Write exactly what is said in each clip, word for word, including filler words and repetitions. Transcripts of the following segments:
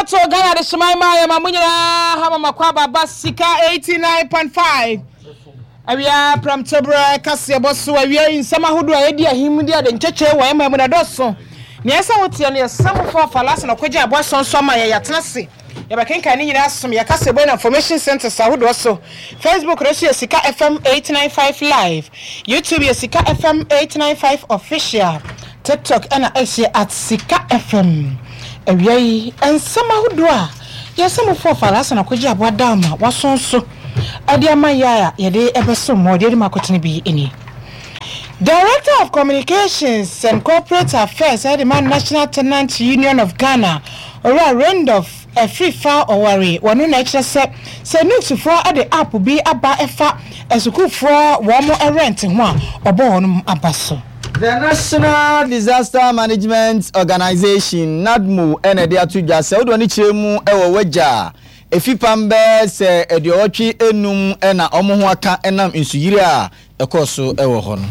to Ghana de Shemaima Mamunya Hama Makwaba Basika eighty-nine point five. Awia from Tebra Kasia Bosu awia in sama hudu ayedia himdia de ncheche wa ema mu na doso. Ne esa wotia ne sam for falasa na kwaja aboso nso ma ya yatenase. Ya bakenka ni nyina asom ya kase boy information center sa hudu so. Facebook reshi Sika F M eight nine five live. YouTube ya Sika F M eight nine five official. TikTok ana eshi at Sika F M. Awia yi ensama hudu a ya sam for falasa na kwaja abo dama wasonso. Adiama yaya yede ebeso modeli makotini bi eni. Director of Communications and Corporate Affairs at the National Tenant Union of Ghana, Ora Randolph a free file or worry, one no nature set, say no to four at the app will be about a fa as a good for one more a rent and one or born a basso. The National Disaster Management Organization, NADMO, and a dear to just sell one each mu ewa weja. Efi pambe se ediotwi enum ena omo ho aka enam insuyiria ekoso ewo ho no.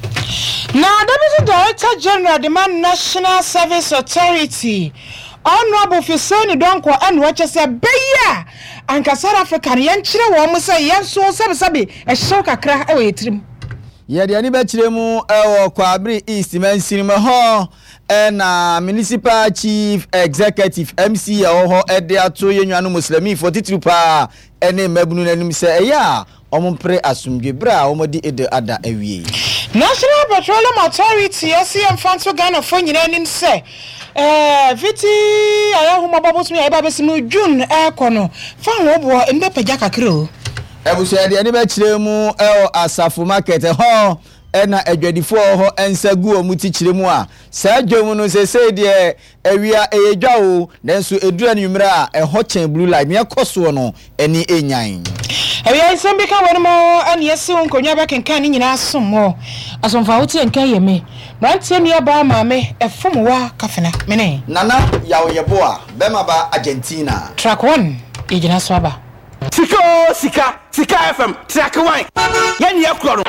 Now, Deputy Director General the Man National Service Authority, Honorable Fisoni Donko and watches a beya and South African yanchire wo mo say yanso sabe sabe e show kakra e we trim. Ye de ani be kire mu ewo Kwabri East Mansinima ho na Municipal Chief Executive M C ho e de ato yenwanu Muslimi forty-two pa ene mabunu nanim se eya omompre asumdwe bra omodi ede ada awie. National Petroleum Authority S C M Fanto Ghana for nyina nim se eh viti ayahuma babos me eba besimu June e kono fa ho bo embe pagya kakro ebuso de ani be kire mu e Asafo market ho ena adwadifo ho ensagu omuti kire mu a sa dwom no se se de awia eyedwa o nanso edura nwumra a eho chen blue light me ekoso no eni enyan. Awia nsembika wonmo ani esi wonkonya bakenkan ni nyina asomo asomfa wote enkan yeme brantie ni aba maame efomwa kafena mene nana yawo yeboa bema ba Argentina track one ejina swaba Sika Sika Sika F M track one yani yakro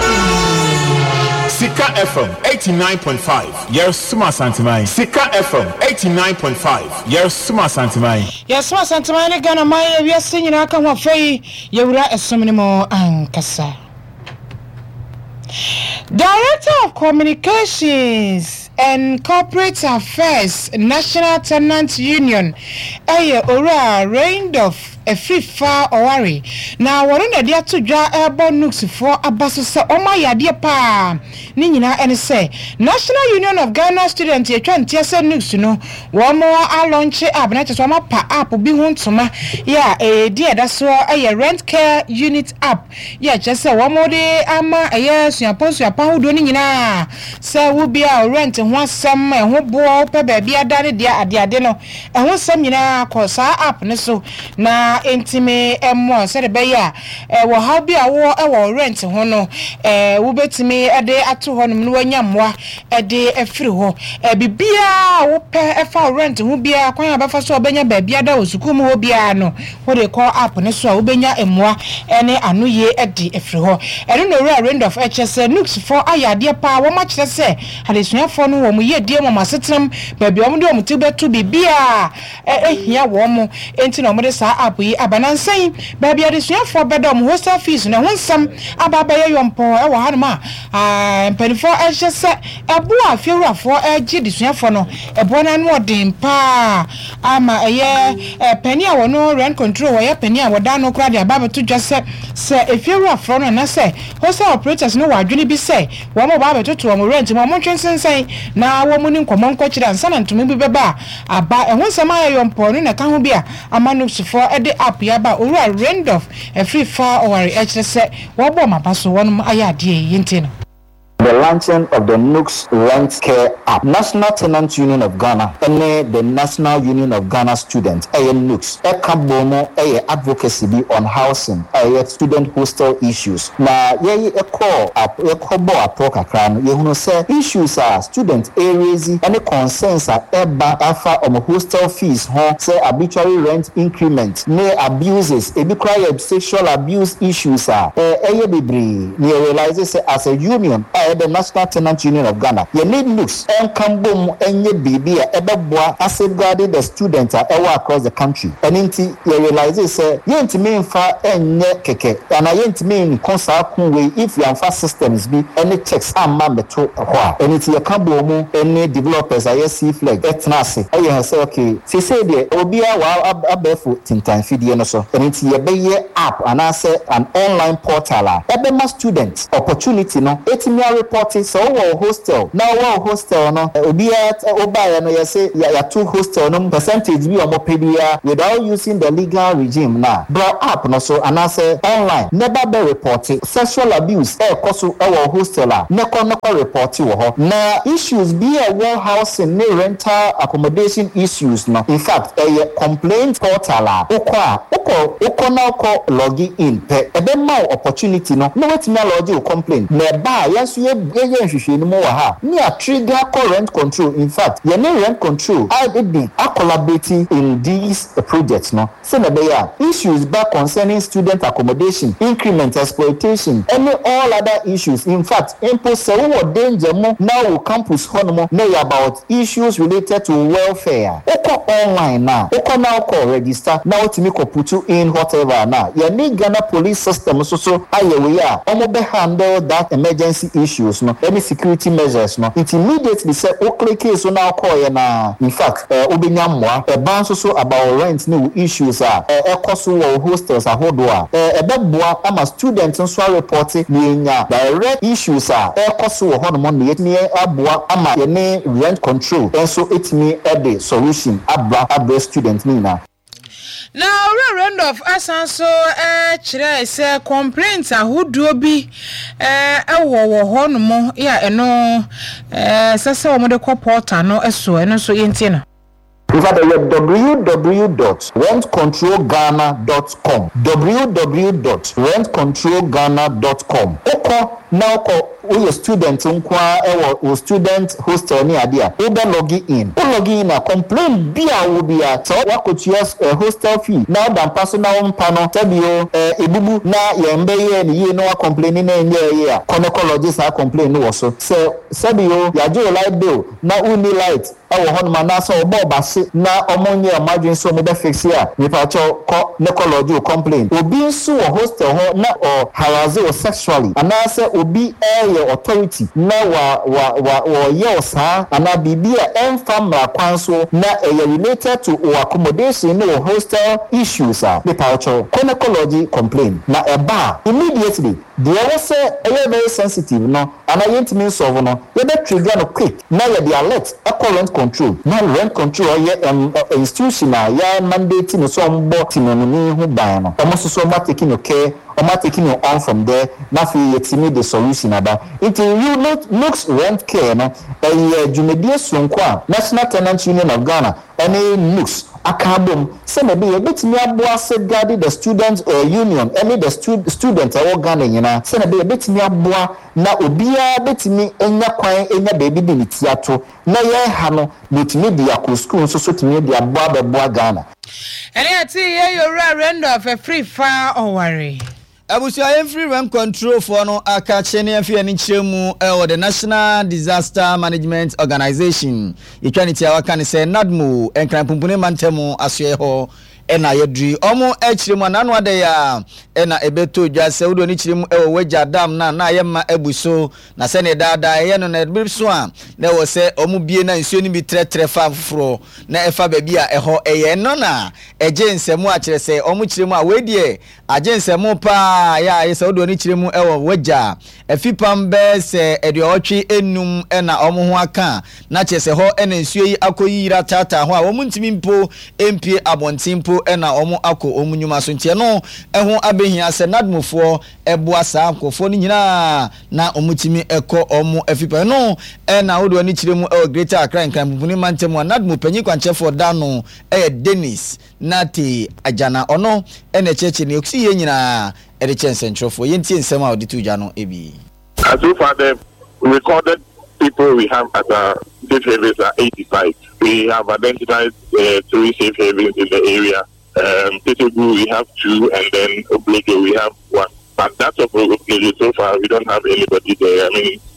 Sika F M eighty-nine point five. Yes, Suma Santimai. Sika F M eighty-nine point five. Yes, Suma Santimai. Yes, Suma Santimai Ghana mai we are singing aka ho fei yewura esomni mo ankasa. Director of Communications and Corporate Affairs National Tenant Union eye ora Randolph a free far owari na wonu na dia to dwa ebo nux for abaso se oma yade pa ni nyina ene se National Union of Ghana Students ye twantia se nux no wo mo a launch app na cheso ma pa app bi ho ntoma ya e dia da so eye rent care unit app ya chese wo mo de ama eye suapo suapo ho do ni nyina se wo bia rent ho asem e ho bo pe ba bia dare dia ade ade no e ho asem nyina ko sa app ne so na entime emo se de be ya e wo ha bia wo e wo rent ho no e wo betime e de ato ho no no wanyamwa e de efiri ho e bibia wo pe e fa rent ho bia kwan abafa so obenya ba bia da osuku mu ho bia no wo de call app ne so a wo benya emoa ene anoye e de efiri ho e no no Randolph H S Nux for ayade pa wo ma kire se adesuafo no wo mu ye die mo masetrem ba bia wo de wo muti betu bibia e ehia wo mo enti no mo de sa app yi abanansan ba bia adesuafo bedom hostel fees no honsam ababa ye yompo e wo hanma ah mpanifo ehye se ebo afiewrafo agi desuafo no ebo na no odin pa ama eye pani a wo no rent control wo ye pani a wo da no kra de ababa to dwase se efiewrafo no na se hostel operators no wadwene bi se wo mo ba beto to wo rent mo mo twensensen na wo mo ni nkomo nkokira ansa na ntumi bi beba aba e honsam aye yompo no na ka ho bia amanu sufo e de app ya ba owura Randolph e free far or ekire se wo bo mabaso wonum ayade yinti no. The launching of the Nux Rent Care App, National Tenant Union of Ghana, and the National Union of Ghana Students, A N Nux, a Kabomo, a advocacy on housing, a student hostel issues. Now, ye a call up, a cobo a proca crown, ye who say issues are student areas and the concerns are eba alpha on hostel fees, home, say arbitrary rent increment, near abuses, a required sexual abuse issues are, a ye be near realizes as a union, a the National Tenant Union of Ghana ye need looks and kambom enye bibi a ebeboa safeguarding the students a ewa across the country and inti ye realize say ye ntimi mfa enye keke and ye ntimi konsa kunwe if you amfa systems be any checks amma meto ho and inti ye kambom any developers a ye see flag etnase aye say okay say say de obia wa abefo tintan fidie no so and inti ye be ye app and I say an online portal a ebema students opportunity no etimi reporting so wo hostel now wo hostel no obia obaya no ye say ya two hostel no percentage bi omo pedia without using the legal regime na bro app no so and I say online never be reporting sexual abuse e koso e wo hostel a ne ko no report wo ho na issues be a well housing ne rental accommodation issues no in fact a complaint portal a okwa okọ okọ na okọ log in pe ebe ma opportunity no no wetimi log in complaint na ba yaso ye ye nhwehwe ni mo wa ha ni a trigger current control in fact ye ne rent control I did be a collaborating in these uh, projects no say na be ya issues back concerning student accommodation increment exploitation and all other issues in fact impose say we danger mo now campus hono no about issues related to welfare oko online na oko na oko register now to make put you in whatever na ye ni Ghana police system so so ayewe ya omo be handle that emergency issues no any security measures no it immediately say o click so na call ye na in fact obenya mwa e ban so so about rent no issues a e koso wo hostels ahodo a e beboa ama students nso report ni nya direct issues a e koso wo hono mo ne ni aboa ama ye ne rent control enso etimi e de solution abra abra student ni na. Now, round of asanso eh chire say complaints ahodo bi eh ewo wo ho no mo ya eno eh sese wo mo de portal no eso eno so yenti na. In fact, w w w dot rent control ghana dot com w w w dot rent control ghana dot com oko na oko we student nkwa ewo student hostel ni ade a we be log in we log in na complain bia wo bia so wakotua hostel fee now than personal mpano tabio ebubu na ye mbeye ni ye no wa complain na enye ye a konekologist a complain no so so sabio ya jo light bill na uni light ewo hon ma na so obo base na omonye emergency so mo be fix ya ni pa cho ko necology complain obi nso wo hostel ho na o harass o sexually and na say obi air authority na wa wa wa wa yosa ana bibia enfamra kwanso na e related to o accommodation no hostel issues a ni pa cho necology complain na eba immediately the say e very sensitive no ana yentimi solve no ye be trigger no quick na ye the alert e current control na rent control ye um, uh, institutional ya mandate no so mbo tinoni hu ban no omo so so ma taking no care or ma taking no on from there na fi yetimi the solution aba it you look looks rent care no e jumedie sonko a National Tenant Union of Ghana any looks akabom say maybe a bit me aboa safeguard the student uh, union any the stu- student e Ghana nyina say maybe a bit me aboa na obia betimi enya kwan enya baby bi nitiato na ye ha no betimi dia ko school so so timi dia aboa beboa Ghana ene ati ye yora rend of a free far or worry Abusia free rent control for no akache ne afia ni chiremu e the National Disaster Management Organization itwaniti awaka ne se nadmo enkran pumpune mantemu asoe ho ena yedri omo echiremu anano ade ya ena ebeto dwa se udo ni chiremu e wagya dam na na yema abuso na se ne dada ye no na ebiso a na wo se omo bie na nsuo ni bi tretre fa fufuro na efa baby a eho eye no na eje nsemu a kire se omo chiremu a wedie aje nsemu pa ya ye se udo ni chiremu e wo wagya efipam be se ede otwe enum ena omo ho aka na kire se ho ena nsuo yi akoyira tata ho a omo ntimi mpo empie abontimpo ena omo ako omo nyuma so ntie no eho abehia se nadmofo eboa sa akofo ni nyina na omutimi eko omo efipa no ena wodo ni kiremu e Greater Accra nkan bubuni mantemu nadmo panyi kwanchefo da no e Dennis Nati Ajana ono ena cheche ni oksi ye nyina e de chense ntrofo yentie nsem a oditu gya no ebi as so far the recorded people we have at the safe havens are eighty-five. We have identified uh, three safe havens in the area. Um, Titugu, we have two, and then Obledo, we have one. But that's of Obledo so far, we don't have anybody there. I mean,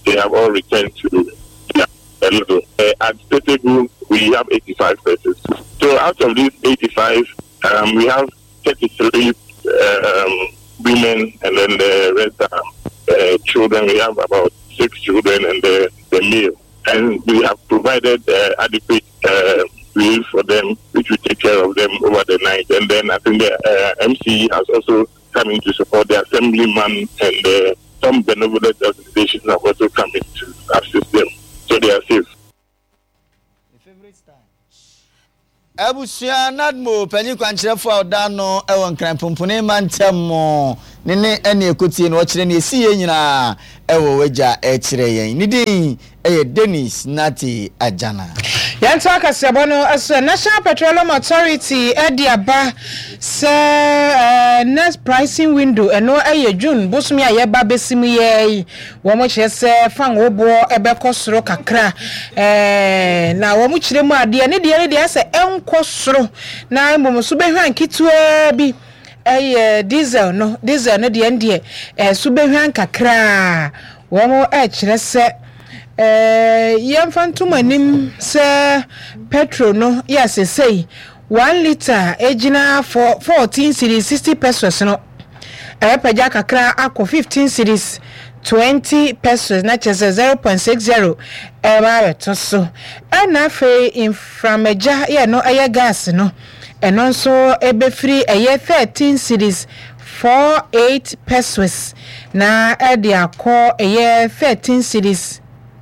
they have all returned to their level. Uh, at Tetegu, we have eighty-five persons. So out of these eighty-five, um, we have thirty-three um, women, and then the rest are uh, children. We have about six children and the, the male. And we have provided uh, adequate uh, meals for them, which will take care of them over the night. And then I think the uh, M C E has also come in to support the assemblyman, and uh, some benevolent organizations have also come in to assist them. So they are safe. Abusia nadmo panyi kwankyerefo awdano ewo nkran pompone mantemo nene ene ekotie no kire ne esiye nyina ewo waja e kire yen ni din eye Dennis Nati Ajana yanto akasebo no aso National Petroleum Authority ediaba se uh, next pricing window eno eye June bosumi aye ba besimu ye wo mo kire se fan obo ebe kosoro kakra eh na wo mo kire mu ade ne de ne de se enkosoro na mbomuso behwan kitwa bi eh diesel no diesel no de ndie eh so behwan kakra wo mo e kire se eh yemfantumanim se petrol no yes say one liter ejina for fourteen cedis sixty pesos no e paja kakra akọ fifteen cedis twenty pesos na chese zero point six zero e ba to so na fe inframeja ye no eye gas no eno so ebe free eye thirteen cedis forty-eight pesos na e de akọ eye thirteen cedis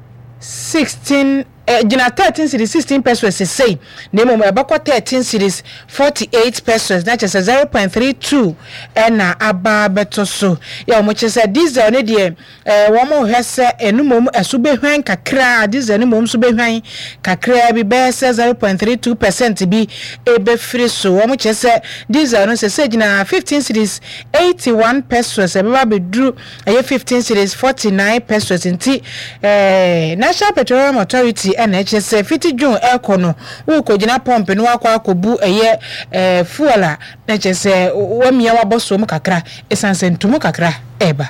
sixteen uh, jina thirteen cedis sixteen pesos say nemo me bako thirteen cedis forty-eight pesos na chese zero point three two na aba beto so ya mo chese diesel ne de eh wo mo hwese enumom esube hwan kakra diesel ne mom sube hwan kakra bi be zero point three two percent bi ebe free so wo mo chese diesel no se se jina fifteen cedis eighty-one pesos e ba be dru eh fifteen cedis forty-nine pesos nti eh National Petroleum Authority N H S fifty June ekono wo ko gina pump no akwa akobu eye eh fuela na chese wo mia wa boso mu kakra esansentumu kakra eba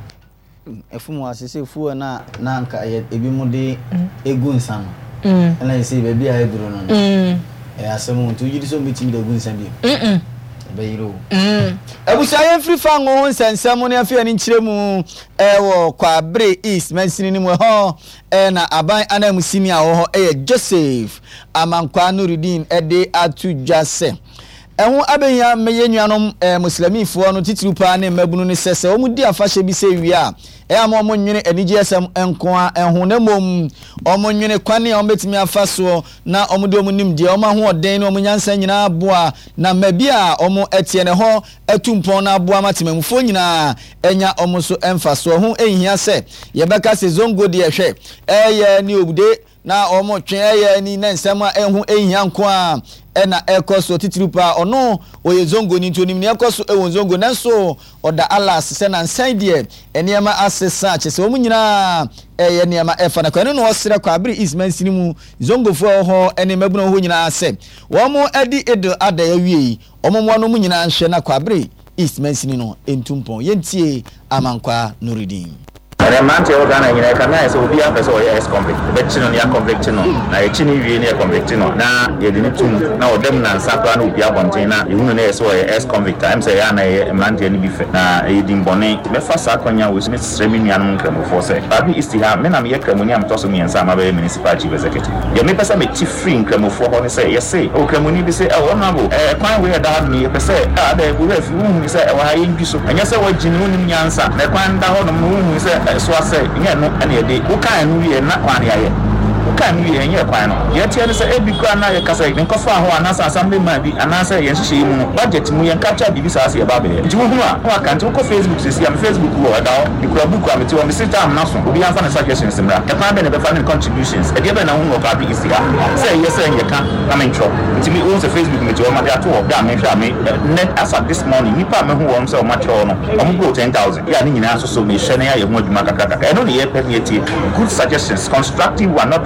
efumu asese fuwa na na nka ebi mu de egu nsan no na ese bebi a eduro no mm eh asemu ntu yidi so meeting de egu nsan bi mm bayiro mm abusa yen free fan ho nsensem ne afia ni nkiremu ewo kwabre east mansini ni mu ho e na aban anam senior ho e Joseph Amankwa Nurudin ede atujase ehun abenya meye nuanom muslimifo no titiri pa ne mabunu ne sese o mu di afahye bi se wi a e ama omo nwene anigye asem enko a ehun na mom omo nwene kwane a ombetimi afaso na omo de omo nimde omo ho oden na omo nyansa nyina aboa na mabi a omo etie ne ho atumpon na aboa matemamfo nyina enya omo so emfaso ho ehia se yebeka se zongo de ehwe eye ni obude na omo twen eye ni na nsema ehun ehia nko a ena ekoso titiripa ono oye zongo ni ntonim ne ekoso ewon zongo nanso oda alas se na nsan de eniema asesa chese wo munyina eye eniema efa na kwano no osere kwa abiri isman sinimu zongo fo ho ene mabuno ho nyina ase wo mo edi edo ada ya wie omo mo no munyina nhwe na kwa abiri isman sinino entumpon yentie Amankwa Nurudin and man tell Ghana in a canal, so be up as all yes convict. But you know, you're convicting on. Now, a chini really convicting on. Now, you didn't tune. Now, them and Sapa will be up on Tina. You know, so yes convict. I'm saying, a man, any be fit. Now, a dim bonnet. The first Sakonia was Miss Streaming Yanum Cremo for say. But me is to have men. I'm here, Cremonium tossing me and some other municipal chief executive. You may pass a chief free in Cremo for one say, yes, say, oh, Cremoni be say, oh, no, a quite weird dog me, per se. Ah, there will have you say, oh, I ain't you so. And yes, I was genuine answer. The quan down on the moon, say, so I say, yeah, no, any day. Who can we not one here? Who can we in your plan? Yet, you say, every corner, you can say, and Kofa, who announce assembly might be, and answer, yes, she budget, we and capture the visa, see about it. You who can't talk of Facebook, see, I'm Facebook, word out, the club book, I'm to sit down, nothing. We have some suggestions, the plan of the funding contributions, a given a home of public is here. Say, yes, sir, you can't, I'm in trouble. To me, also Facebook, with your mother, two of them, net as at this morning, you pay me who wants so much on, I'm go ten thousand. Yeah, I need an answer, so me, Shania, you want to make a good suggestions, constructive one, not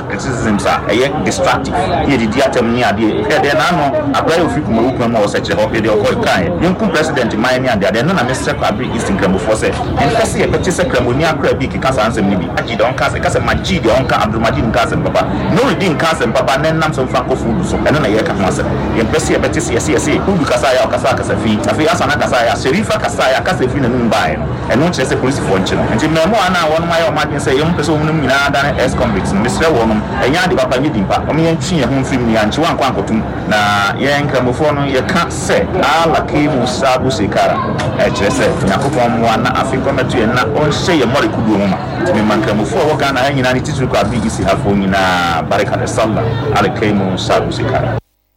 criticisms are a destructive. Here the diatem near the head and I apply of you open or such a hobby or kind. Young president in Miami and there, none of Mister Crabby is in Cremo for say. And let's see a petty Cremonia Crabby Casa answer maybe. I don't cast a casa Maji, the Uncle Abdulmadin cousin Papa. No redeem cousin Papa, and then nam some Franco food, so and then I can answer. You press a petty C S C, who Casaya or Casaka Safi, Afiasana Casaya, Serifa Casaya, Casafin and Mumbai, and not just a police function. And Jim Moana, one my own man say, young person, than as convicts, Mister Woman, and Yadi Papa Yidimpa, or me and she and film me and Chuan Quancotum. Na Yan Camofono, you can't say, Ah, Laki Musabu Sikara. I just said, Nakopon one, I think on the two and not all say a Morikuduma. To be Mancamofo, Ghana, and United to Krabi is Halfonina, Barricade Sala, Alakemo Sabu Sikara.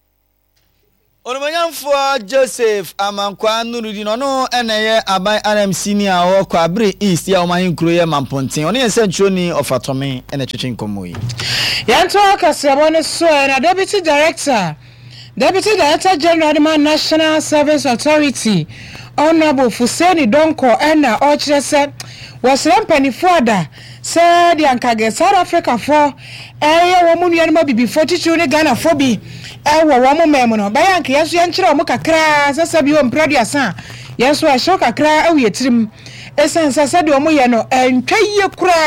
Onomanyamfo Joseph Amankwa Nurudi no no eneye aban R M senior wo Kwabere East ya oman kuro ye Mamponten one essential ni of atome ene twetwe nkomo yi yanto akasebo ne so na deputy director deputy director general National Service Authority Honorable Fuseni Donko ena o kire se wasram panifoda se di ankage South Africa for eye wo mu nuanima bibi forty-two ne Ghana for bi ewo wo mo mem no bayan ke yeso yenkire wo kakra sasa bi wo mpradi asa yeso a show kakra awu yetirim esensa se de wo ye no entwaye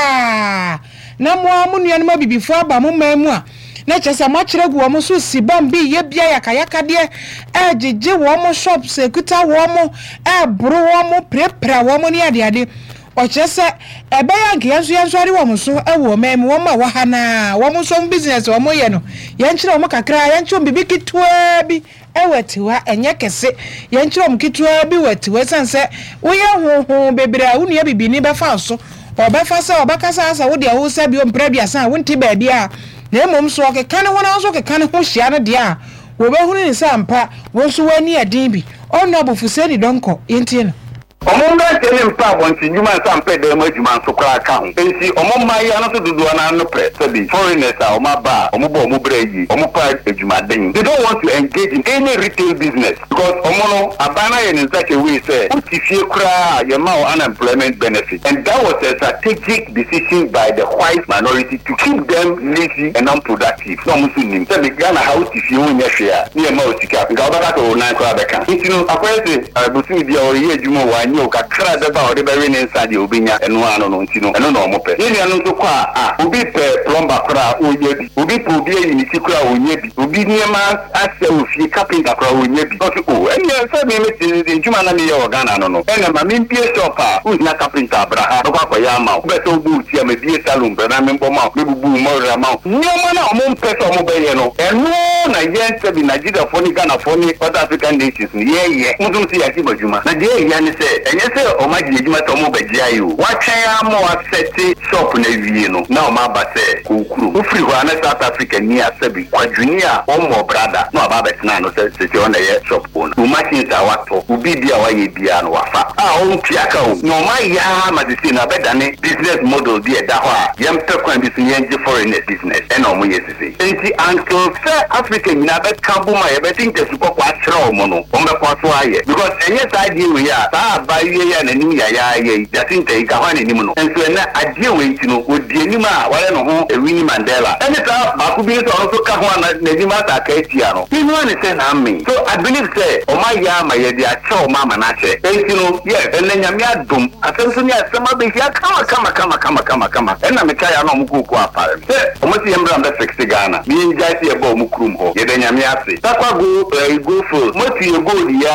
kura na mo amunuan ma bibifo aba mo memu a na chese mo kire gu wo mo so sibam bi ye bia yakayaka de ejeje wo mo shop sekuta wo mo e buru wo mo prepra wo mo ni ade ade o chese ebe ya nke yeso yeso ari wo mo so e wo memu wo ma wa hana wo mo so business wo mo ye no ye nkire wo mo kakra ye nkire bibi kitwa bi ewetiwa enye kese ye nkire wo kitwa bi wetiwa sanse wo ye hoho bebre a wo nu bibi ni be fa so obefa se obekasa asa wo de wo se bi o mpra asa wo nti ba bia na emom so ke kan wona so ke kan ho hia no de a wo be hunu ni sampa wo so wani adin bi ono Fuseni Donko yenti no Omonga tele mpa bonti nyuma sampe de majuma so kwa ka ho enti omomma ya no so dudu na no pre so bi foreigners a omaba omobo omobrayi omopa ejuma den. They don't want to engage in any retail business because omono abana ye in such a way say utifie kura ye ma unemployment benefit, and that was a strategic decision by the white minority to keep them lazy and unproductive. No musunim say the Ghana how utifie wonya hwea ne ma osika nga obaka to na kwa beka enti no akwese abusu bia o ye ejuma wa ni o kakra de ba o de be we inside the obinya eno ano no ntino eno no mo pe ni anu so kwa ah obi pe plumber kra o ye bi obi po bi eyi ni kra o nye bi obi niema ase ofie carpenter kra o nye bi so o eni so me me ti ntuma na me ye o Ghana no no ena ma me pie shop a o na carpenter abraha do kwa ya ma o be so bu ti me bi salon be na me mbo ma me bubu mo ra ma niema na o mo pe so mo be ye no eno na ye se bi Nigeria for ni Ghana for ni other African nations ye ye mo dum si ya ti bajuma na de ya ni se enye se o ma ji ejuma to mo be ya yo wa twen ya mo aseti shop na wie no na o ma ba se kokuru o free wa na South Africa ni asabi kwadwini a o mo brother no aba betina no se se o na ye shop owner o machine sa wato ubi bia wa ye bia no wafa a o ntiaka o no ma ya ma de se na be dane business model bi e da ho a yem pe kwan bi so yen je foreign business e na o mo ye sisi enti until se Africa ni na be kambu ma ye be think the super kwa kira o mo no o me kwa so aye because enye sa die we ya sa ba ye ya na ni ya ya ye ya think e ka hwan ni mu no enso na adie we nti no o die ni ma wale no ho e Winnie Mandela ene ta ba ku bi so so ka ho na na ni ma ta ka etia no ni no ne se na me so I believe say o ma ya ma ye dia cha o ma ma na che enti no ye ene nyame adum asem so ni asem abe ya kama kama kama kama kama kama ena me ka ya no mu ku ku apare se o mo ti yembra mbe six Ghana mi nja ti e ba o mu krum ho ye de nyame ase takwa go go full mo ti e go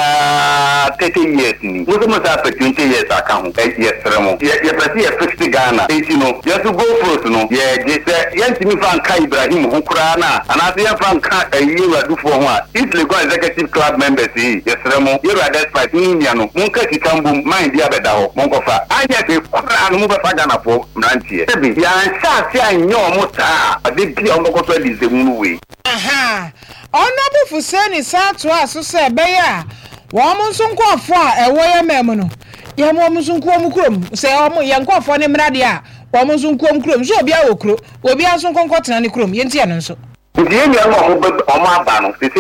ya thirty years ni mo so mo sa twenty years aka ho e yes remo ye ye pesi e sixty Ghana enti no ye so go full no ye je se ye ntimi fan ka Ibrahim ho kura na ana se ye fan ka ayi wadufo ho a if Lagos Executive Club members yi yes remo ye ra despite ni nia no mun ka tikambu mind dia beda ho mon ko fa anya se kura no mo be fa Ghana fo mrantie ebi ya nsa se anyo mo ta ade bi o mo ko so di zemunu we aha Honorable Fuseni Sato aso se be ya wo mo nso nkofo a ewo ye mem no ye mo mo nso nko mo krom se o mo ye nkofo ne mrade a wo mo nso nko mo krom so obi a wo kro obi a nso nkonko tena ne krom ye ntia no nso die ni mo mo o ma ba no se se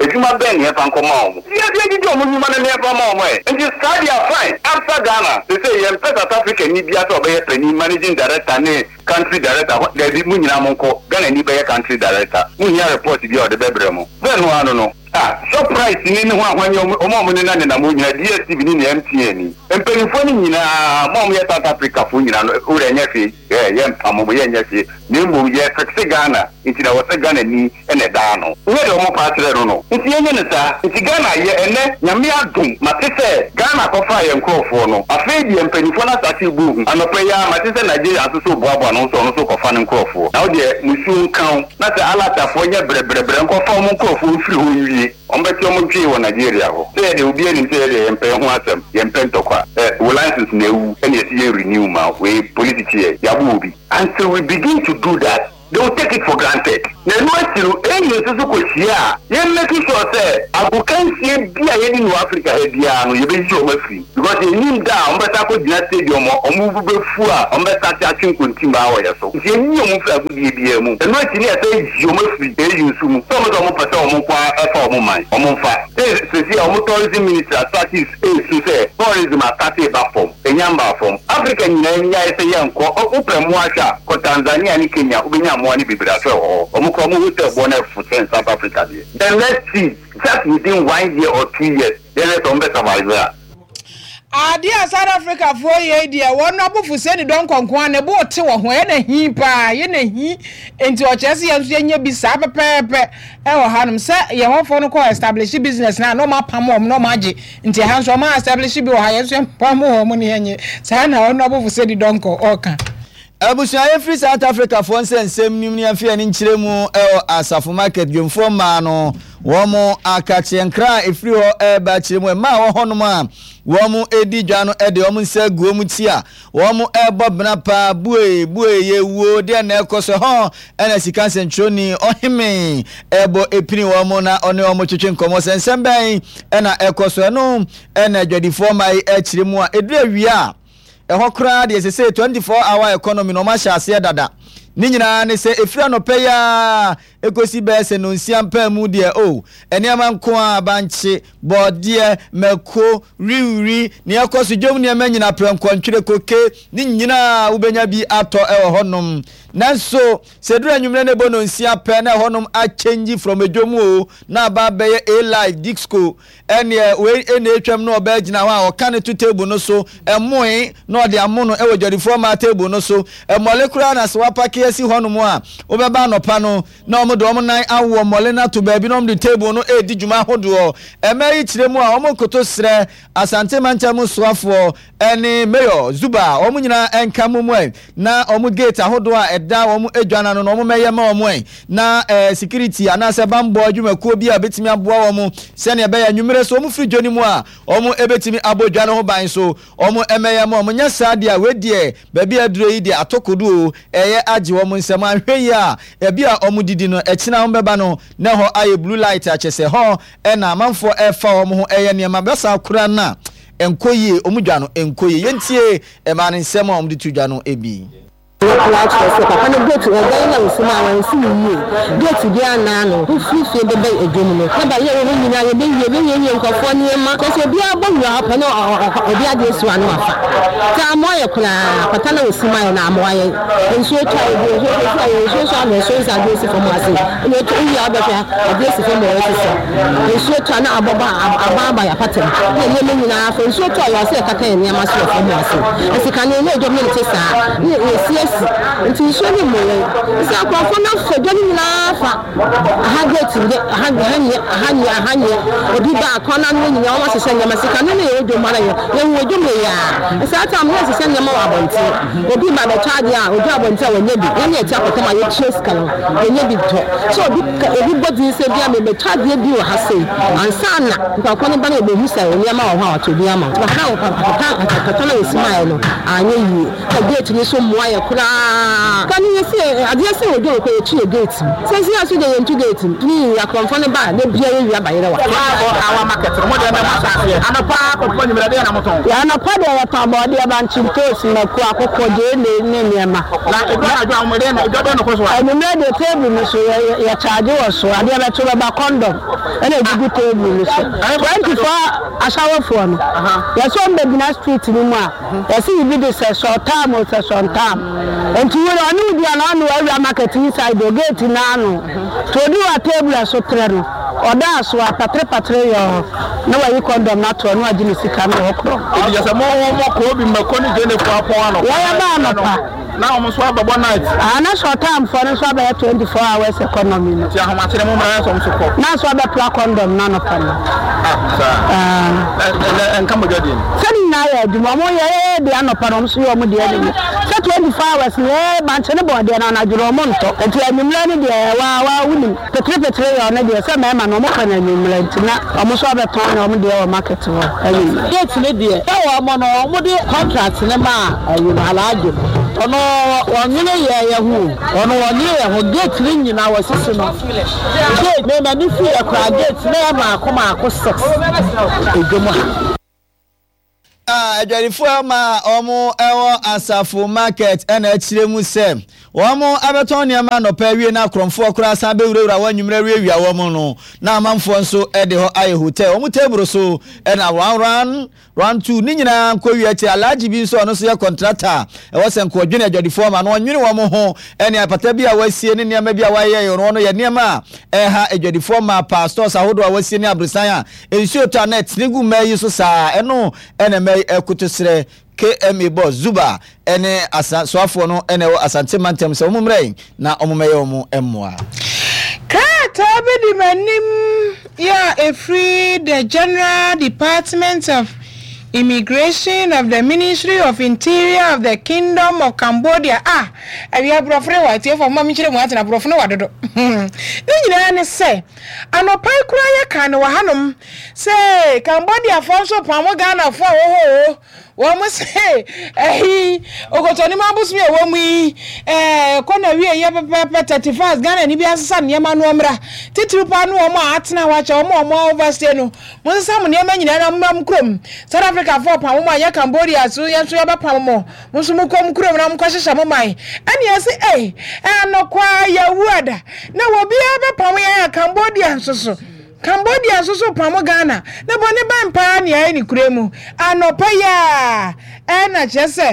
adwuma bɛn ne yɛfa nkɔma ɔmo yɛ de agye ɔmo nnwuma no ne yɛfa ma ɔmo ɛ nti saa deɛ fine after Ghana they say yɛmpɛ South Africa ni bia sɛ ɔbɛyɛ panyin managing director ne country director dabi mu nyina mo nkɔ Ghana ni bɛyɛ country director mu nyina report bi a ɔde bɛbrɛ mo bɛn no ano no ah surprise ni ne ho ahwanye ɔmo ɔmo ne na ne na mo nyina D S T V ni ne M T N ni mpanyinfo ni nyina mo ɔmo yɛ South Africa fo nyina no ɔrɛ nyɛ fe ɛ yɛ mpa mo yɛ nyɛ fe ne mo yɛ fixe Ghana nti na wɔsɛ Ghana ni ɛna da no nyɛ de ɔmo pa akyerɛ no no nti yɛnyɛ ne saa nti Ghana yɛ ɛnɛ nyame adom mate sɛ Ghana kɔfa yɛ nkurɔfoɔ no afei deɛ mpanyinfo na sase bu anɔpɛ ya mate sɛ Nigeria nso so boaboa no nso no so kɔfa ne nkurɔfoɔ na wɔde musuo nkan na sɛ alatafoɔ nyɛ brɛbrɛbrɛ nkɔfa ɔmo nkurɔfoɔ firi hɔ wie ɔmbɛti ɔmo twi wɔ Nigeria hɔ sɛ de obi anim sɛ de yɛmpɛ ho asɛm yɛmpɛ ntɔkwa ɛ wo license na ewu ɛna yɛsi yɛ renew ma we politics yɛ yabo obi until we begin to do that they will take it for granted. Na no asiru enyi nso ko hia yen make sure say agokansie bia ye ni no Africa he bia no ye be ji o mafiri because ye nim da on beta ko gina stadium o mu bu be fu a on beta ta chin kontim ba wo ye so ye ni o mu fa agudie bia mu no ati ni ata ji o mafiri e yi nsu mu so mo do mo pese o mo kwa e fa o mo man o mo fa se se o mo tourism minister status e su say tourism atate ba form enyamba form Africa ni na nya e se ye nko o premu ahwa ko Tanzania ni Kenya obenya mo ani bibira so o mo ko mo hotel bonnet for South Africa. Then let's see, just within one year or two years, then let's on better survive. Ah, dear South Africa for ye dear, one number for sending don't conquer a boat to a when a he pa, yen a he into a chassis and ye be sapa pepe. Ever Hanum said, you want for no call establish business now, no more pamom, no magic, into hands from my establish you highest pamo money and ye. Sana, number for sending don't call Oka. Abusia free South Africa for nse nsem nim ne afia ne nkyire mu e asafo market dwemfo ma no wo mo akache nkra efri ho e ba kyire mu ma wo honom a wo mo edi dwa no e de wo mo nsa guo mu ti a wo mo e bobna pa bue bue ye wo de na ekoso ho e na sika sentroni ohime e bo epini wo mo na one wo mo twetwe nkomo sensem ben e na ekoso no e na dwadifo mai e kyire mu a edu awia eho kra de se twenty-four hour economy no ma sha ase dada ni nyina ne se efira no peya ekosi bese no nsiampa mu de o eniama nko a banche bodie meko riwri ne ekoso dwom ne ma nyina prenkwantwire koke ni nyina ubenya bi ato ewo honom nanso sedura nwumre ne bono nsiampa na honom a change from edwom o na ba beye a live disco ene we ene etwam no oba gina ho a okane to table no so emoe no de amono ewo jodifo ma table no so emolekura na so apake asi honom a obeba no pa no na omo do omo nan awo mole na to baabi no de table no e di djuma hodo emeyi kiremu a omo koto sre asante mancham soafo ene mayor Zuba omo nyina enka momu na omo gate ahodo a eda omo edwana no omo meye ma omo na security anase bambo adwumakuo bi a betimi aboa omo se ne be ya nwumere so omo free joni mu a omo ebetimi abodwa no ho ban so omo emeye ma omo nya saade a wedie baabi aduro yi de atokodo eye age omo nsem ahwe ya ebi a omo didi no echina ho beba no na ho aye blue light a chese ho e na amanfo e fa omo ho eye ne ma besa kura na enkoye omo dwa no enkoye yentie e ma ne nsem a omo de tudwa no ebi Watch for papa no go to a guy na usuma wan si yi go to dia na no fu fi be be edwom no na ba ye wo nyina ye be ye be ye ye nkofo ne ma ko so bia bo wi ha pa no obi ade su anu afa ta mo ye kula papa na usuma na mo ye nso twa ye so so ye so so na so sa de si fo mo ase ne to yi aba fa ade si fo mo ye so nso twa na ababa ababa ya patem ne ne nyina fa nso twa ye ase kaka ne ma so fo mo ase asika ne ne edwom ne te sa ne si nti shoni moye sa kwa fona fodoni na fa hageti hanye hanye hanye hanye obi ba kona no nyina o sese nyama sika ne ne odo mara yo ye wodo me ya sa ta mo sese nyama wa bonti obi ba be charge a odo abonti a wonye bi ye eti akota ma ye chase kala wonye bi to so obi obi body se bi a me be charge bi o hase ansa na kwa kona ba na be husa nyama wa ha wato bi ama ha ha ha ha na smile no anye yi e gate ni so moa ye kra kan you say ade say ojo ko echi gate say say aso dey into gate ni ya konfo ne ba na bia wi abayere wa awa market mo de na masase anapa ko ni mrade na moton ya anapa de ya pa bo de ba nchimtos na ku akoko je ne ne niema na edo ajo amode na edo no ko so ani me de table ni so ya charge wo so ade ba to ba condom ene gugu table ni so twenty-four ashawofo no ya so mbe bina street ni mu a ya see bi de say short time or short time enti wo ani udi ana no area market inside the gate na no to do a table so tre no oda so apatre patre yo na wa yi condom na to no agini sika na okro e ya say mo mo ko bi mako ni je ne ko apon ano ya ba na pa na o mo so ababo night ana short time for no so about twenty-four hours economy no ti ahoma kire mo mra so so ko na so about pla condom na no pa no ah sa en kam jodi sani na ya di mo ye de anopa no so yo mo de ani so twenty-four hours ne ba nche ne bode na na juro mo nto enti anyimla ni de wa wa wuni petre petre yo na de se ma ma no mo kan anyimla nti na o mo so abeton na o mo de o market wo ayi gate ne de e wo mo no o mo de contract ne ma ayi na alaje ono wonyene ye ye hu ono wonyene ye hu gate ni nyina wasisi no gate me ma ni fi e kra gate ne ma akoma akosix ejomo ah ejwarifo ma omo ewo asafo market ena achiremu sem womo abeton niam no pa wie na kromfo kra san be wurawura wanyumra wie wia womo no na amanfo nso e de ho aye hotel womo table so ena one run run two ni nyina ko wie ti alaji bi nso no so ye contractor e wo sen ko dwene ejwarifo ma no nwene womo ho ene apata bi a wasie ne niam bi a waye yo no ye niam a e ha ejwarifo ma pastors ahodo a wasie ne abresan a ensio tanet ni gu mayi so sa eno ene me ekutosre K M A boss Zuba ene asa soafo no ene wo asante mantem se omumre na omumeye omu emmoa Kata bi di manim ya a free the General Department of Immigration of the Ministry of Interior of the Kingdom of Cambodia. Ah, we are brofre wa tie for mama chire mu ate na brofno wa dodo. Ni nyina ne se anopai kura ya kan wa hanom se Cambodia fo so pamo Ghana fo wo ho wo mo se eh ogotoni mabus mi wo mu eh kona wie ye papa thirty-first Ghana ni bi asesa ne ma no omra titiri pa no wo mo atena wa cha wo mo mo overstay no mo sesa mo ne ma nyina na mam krom South Africa for pamo ma ya Cambodia so ya so ya ba pamo mo mo so mo kom krom na mo kwahyeha mo mai ani ya se eh anokwa ya wuada na wo bi ba pamo ya Cambodia so so Cambodia so so pamo Ghana na boni ban pa ne ai ni kuremu anopa ya e na chese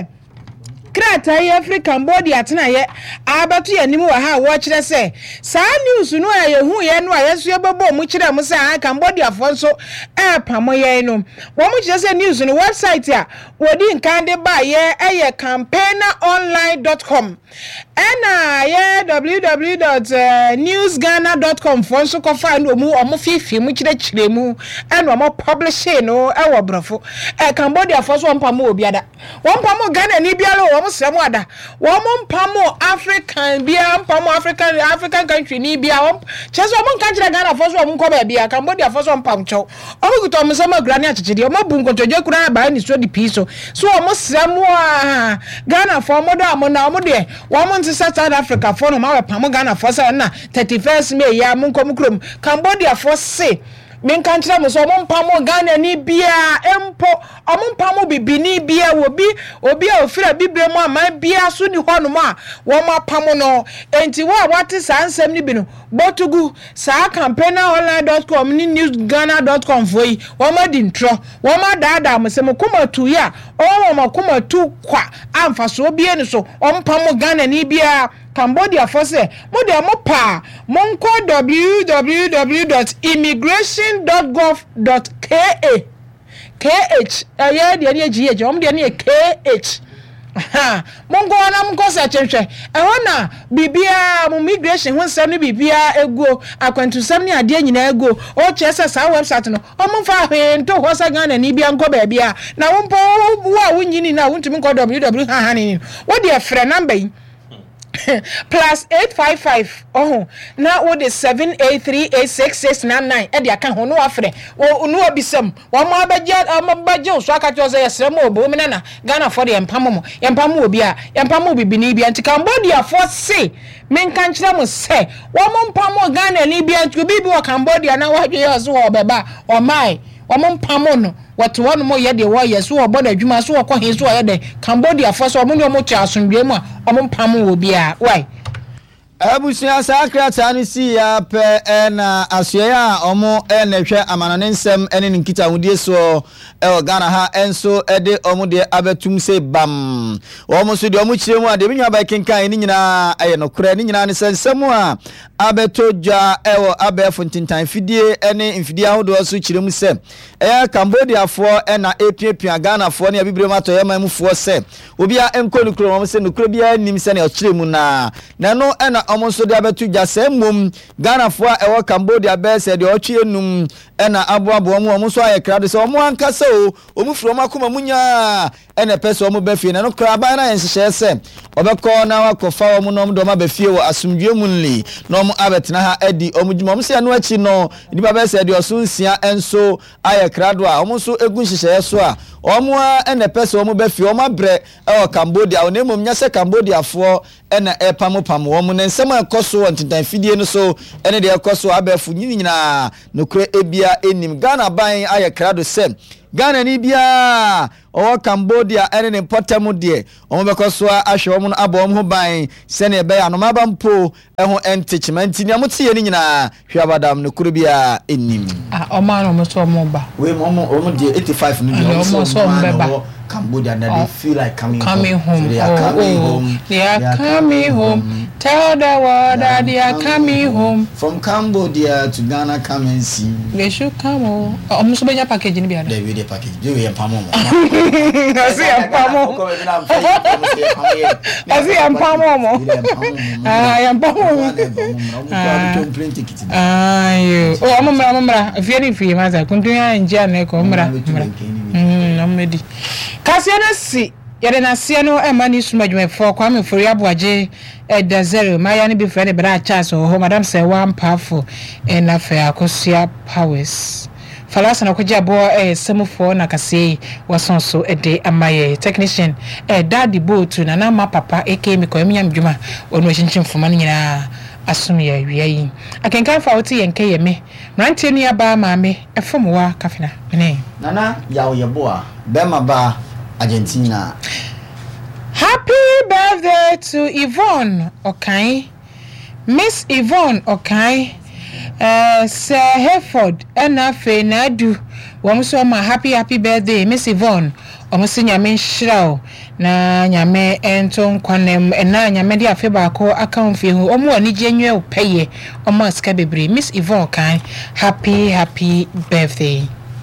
krata ye Africa Cambodia tena ye abatu ya nimu wa ha wo kire se sa news no a ye hu ye no a yeso ye bebo mu kire mu se ha Cambodia fo so e pamo ye no wo mu kire se news no website ya wodi nkande ba ye eye campaigner online dot com ena ye w w w dot news ghana dot com fo so ko fa no mu omo fifi mu kire kire mu ena omo publish no e wo brofo e Cambodia fo so pamo obiada wo pamo Ghana ni bialo wo sremo ada wo mpamo African bia mpamo African African country ni bia wo cheso mo nka kire Ghana fo so mo ko ba bia Cambodia fo so mpam cho o mo guto mo so ma grani achechede o mo bu nkotoje kura ba ni so di piso so o mo sremo a Ghana fo mo do amona mo de wo mo nti South Africa fo no ma we pamo Ghana fo so na thirty-first May ya mo nkom krom Cambodia fo se min kan kire mo so mo mpamo Ghana ni bia empo o mo mpamo bibini bia obi obi a ofira bibre mo ama bia so ni ho no ma wo ma pamo no enti wo wate sa ansem ni bi no botugu sa campaigner online dot com ni news ghana dot com foi wo ma di ntro wo ma daada mo se mo kuma tu ya o wo ma kuma tu kwa amfa so bia ni so o mpamo Ghana ni bia Cambodia for say mo de mo pa mo nko w w w dot immigration dot gov dot k a k h eh de ne g h om de ne k h ha mo nko na mo nko sa chenhwe e hona bibia mo immigration ho nsem ne bibia eguo akwantu sem ne ade nyina eguo o chese sa website no o mo fa hwe nto ho sa Ghana ni bia nko ba bia na wo mpo wo a wo nyini na wo ntumi nko w w w ha ha ni wo de frɛ number yi plus eight five five oh na wo de seven eight three eight six six nine nine e de aka ho no afre wo no obisam wo ma abaje amabaje so aka cho say yesre mo obo me na Ghana for the empam mo empam obi a empam obi bi ni bi anti Cambodia for say men kan kire mo say wo mo empam Ghana ni bi anti obi bi wo Cambodia na wo dwe yoso wo beba o mai wo mo empam no what one more ye de wo yes wo boda adwuma so wo kɔ he so ye de Cambodia for so mo ne mo kya asomdwe mu a o mo empam obi a why Abusia sakrata ni si ya pe na asoya omo na hwe amanane nsem ene nkita hudie so e Ghana ha enso e de omo de abetum se bam omo so de omo kire mu ade binwa ba kenkan ni nyina aye no kura ni nyina ne sensem a abetodwa e wo abefo ntintan fidie ene mfidie ahodo so kire mu se e Cambodia fo e na epiepia Ghana fo ne abibire mato ye man mu fo se obi a enko ni kuro omo se no kuro bia nim se ne o kire mu na na no e na omo so de abetu jase mum Ghana fo e wo Cambodia be se de o twe enum e na aboabo omo omo so aye krado se omo ankasa o omo furo makoma munya e na pese omo be fie na no kra ba na yenhye se obekọ na wakofa omo no do ma be fie wo asumdwe munli no omo abetena ha edi omo djuma omo se no achi no nipa be se de osunsia enso aye krado a omo so egun hyehyeye so a omo a na pese omo be fie omo abre e wo Cambodia o nemum nya se Cambodia fo e na e pam pam omo ne nsem ekoso wontintan fidie no so ene de ekoso abefu nyini nyina no kure ebia enim Ghana ban aye krado se Ghana ni bia o Cambodia ene ne potamu de omo bekoso ahwe omo no abo omo ho ban se ne be ya no maba mpo eho entichment ni amote ye ni nyina hwe abadam no kure bia enim ah omo no mo so omo ba we omo omo de eighty-five no de omo so omo ba Cambodia and they feel like coming, coming home. home. So they are oh, coming oh. home. They are, they are coming home. home. Tell the world that they are coming home. From Cambodia to Ghana, come and see. They should come home. I'm so many package in the They will the package. They will pam home. I see I'm pam home. I see I'm pam home. I am pam home. Ah, you. Oh, I'm I'm I'm very free. Maza. Continue enjoy na ko mra. Mm, I'm ready. Kasiana si yede na se no e mani sumadwuma fo kwame fori aboaje e da zero maya ne bi frɛ ne bra chance ho madam say one powerful e na fe akosia powers falasa na kwaja bo e semufo na kase wasonso e de amaye technician e daddy boat na na ma papa eke mi ko eminya mdwuma onu chinchin foma nyina asum ya wiai akenkan fa oti yenke yeme mrantie nu aba maame e fomwa kafina mene nana yawo yeboa bema ba Argentina. Happy birthday to Yvonne Okay, Miss Yvonne Okay, uh, Sir Hereford and Afe Nadu. Wamso ma happy happy birthday Miss Yvonne. Omusi nyame nhyiraw na nyame enton kwanem na nyame de afe ba ko account fi hu omo ani gyenwe opeye omo aska bebre Miss Yvonne Okay, happy happy birthday.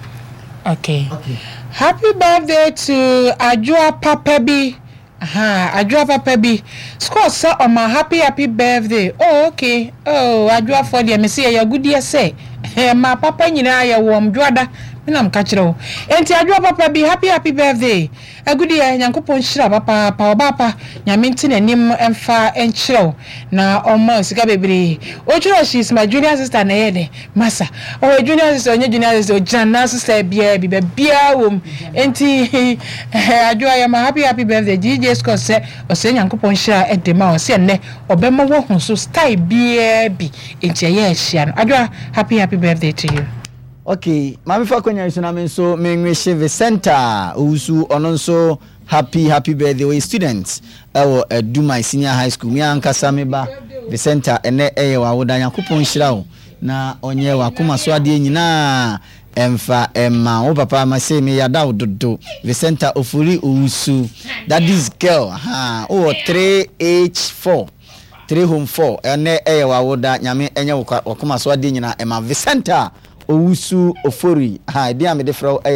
Okay. Okay. Happy birthday to Ajua Papa B. Aha, Ajua Papa B. Score sir on my happy happy birthday. Oh, okay. Oh, Ajua for the me say ya good year say. My papa nyina ya warm dwada. Minam kachiro. Enti Ajua Papa B happy happy birthday. A good year nyankopon hira papa pa papa nyaminti nanim emfa enchiro na omo sika bebre. Ochiro she is my junior sister na yede. Masa. Oh junior sister onye junior sister jana sister bia bia bia wom. Enti Ajua ya ma happy happy birthday. D J Scott say o se nyankopon hira edema o se ne obema wo hu so style bia bi. Enti ye hia no. Ajua happy happy birthday to you. Okay, mami fa kwanya iso na me so me nwehye Vicenta usu ononso happy happy birthday we students ewo Eduma Senior High School mi ankasa me ba Vicenta ene eye wa woda yakopon hira wo na onye wa kuma so ade nyina emfa emma wo papa ma say me yada ododo Vicenta ofuri usu that is girl ha o three H four three home four ene eye wa woda nyame enye wo kuma so ade nyina emma Vicenta Owusu Ofori ha dia me de frɛ